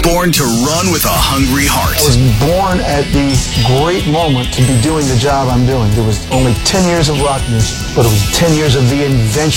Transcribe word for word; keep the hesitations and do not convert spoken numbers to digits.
born to run with a hungry heart. I was born at the great moment to be doing the job I'm doing. There was only ten years of rock music, but it was ten years of the invention